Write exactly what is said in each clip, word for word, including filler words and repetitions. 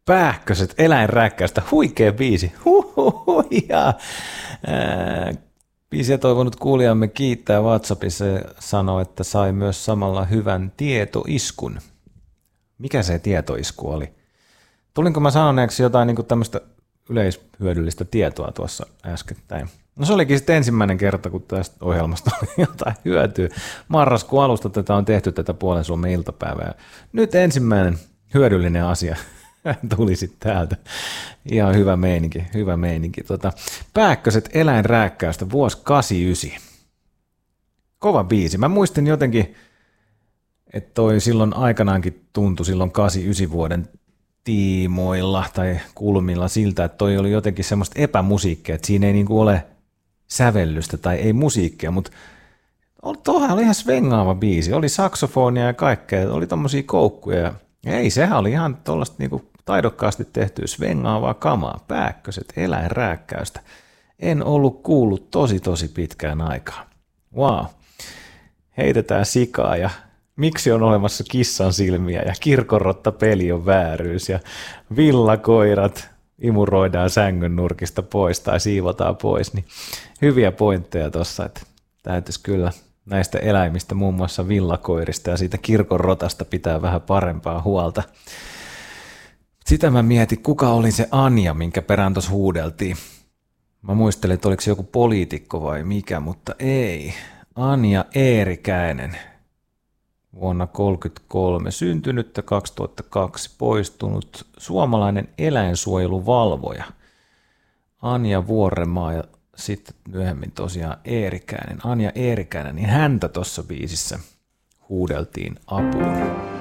Pääkköset eläinrääkkäystä. Huikea biisi. Huhuhuja. Biisiä toivonut kuulijamme kiittää WhatsAppissa ja sanoi, että sai myös samalla hyvän tietoiskun. Mikä se tietoisku oli? Tulinko mä sanoneeksi jotain niin kuin tämmöistä yleishyödyllistä tietoa tuossa äskettäin? No se olikin sitten ensimmäinen kerta, kun tästä ohjelmasta oli jotain hyötyä. Marraskuun alusta tätä on tehty tätä Puolen Suomen iltapäivää. Nyt ensimmäinen hyödyllinen asia tuli sitten täältä. Ihan hyvä meininki, hyvä meininki. Tota, Pääkköset eläinrääkkäystä vuosi kahdeksankymmentäyhdeksän. Kova biisi. Mä muistin jotenkin, että toi silloin aikanaankin tuntui silloin kahdeksankymmentäyhdeksän vuoden tiimoilla tai kulmilla siltä, että toi oli jotenkin semmoista epämusiikkia, että siinä ei niinku ole sävellystä tai ei musiikkia, mutta tuohan oli ihan svengaava biisi. Oli saksofonia ja kaikkea, oli tommosia koukkuja. Ja ei, sehän oli ihan tuollaista niinku taidokkaasti tehtyä svengaavaa kamaa. Pääkköset eläinrääkkäystä. En ollut kuullut tosi tosi pitkään aikaa. Wow. Heitetään sikaa ja miksi on olemassa kissan silmiä ja kirkonrotta peli on vääryys ja villakoirat imuroidaan sängyn nurkista pois tai siivotaan pois. Niin hyviä pointteja tuossa, että täytyisi kyllä näistä eläimistä, muun muassa villakoirista ja siitä kirkonrotasta pitää vähän parempaa huolta. Sitä mä mietin, kuka oli se Anja, minkä perään tuossa huudeltiin. Mä muistelin, että oliko se joku poliitikko vai mikä, mutta ei. Anja Eerikäinen. Vuonna tuhatyhdeksänsataakolmekymmentäkolme syntynyt ja kaksituhattakaksi poistunut suomalainen eläinsuojeluvalvoja Anja Vuorenmaa ja sitten myöhemmin tosiaan Eerikäinen. Anja Eerikäinen, niin häntä tuossa biisissä huudeltiin apuun.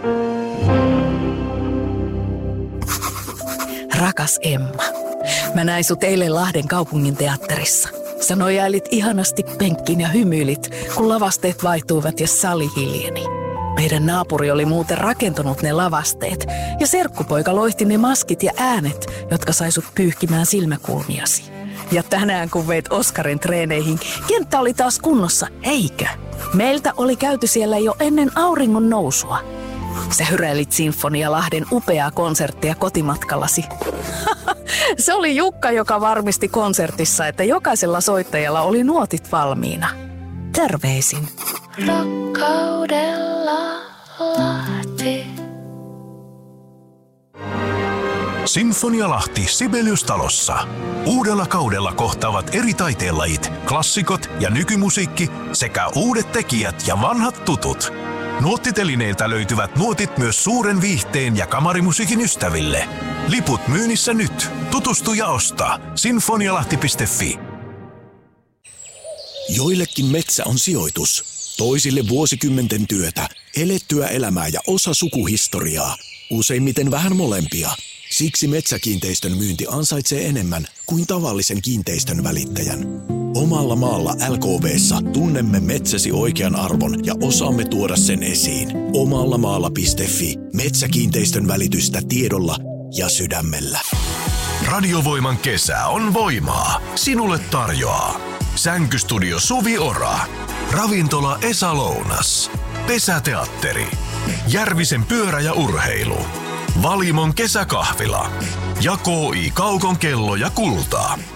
Rakas Emma, mä näin sut eilen Lahden kaupungin teatterissa. Sä nojailit ihanasti penkkiin ja hymyilit, kun lavasteet vaihtuivat ja sali hiljeni. Meidän naapuri oli muuten rakentanut ne lavasteet ja serkkupoika loihti ne maskit ja äänet, jotka sai sut pyyhkimään silmäkulmiasi. Ja tänään kun veit Oskarin treeneihin, kenttä oli taas kunnossa, eikö? Meiltä oli käyty siellä jo ennen auringon nousua. Sä hyräilit Sinfonia Lahden upeaa konserttia kotimatkallasi. Se oli Jukka, joka varmisti konsertissa, että jokaisella soittajalla oli nuotit valmiina. Terveisin. Rakkaudella Lahti. Sinfonia Lahti Sibelius-talossa. Uudella kaudella kohtaavat eri taiteenlajit, klassikot ja nykymusiikki sekä uudet tekijät ja vanhat tutut. Nuottitelineiltä löytyvät nuotit myös suuren viihteen ja kamarimusiikin ystäville. Liput myynnissä nyt. Tutustu ja osta. sinfonialahti piste fi. Joillekin metsä on sijoitus, toisille vuosikymmenten työtä, elettyä elämää ja osa sukuhistoriaa. Useimmiten vähän molempia. Siksi Metsäkiinteistön myynti ansaitsee enemmän kuin tavallisen kiinteistön välittäjän. Omalla maalla L K V:ssa tunnemme metsäsi oikean arvon ja osaamme tuoda sen esiin. Omallamaalla piste fi. Metsäkiinteistön välitystä tiedolla ja sydämellä. Radiovoiman kesä on voimaa. Sinulle tarjoaa Sänkystudio Suvi Ora, Ravintola Esa Lounas, Pesäteatteri, Järvisen pyörä ja urheilu, Valimon kesäkahvila ja K I Kaukon kello ja kultaa.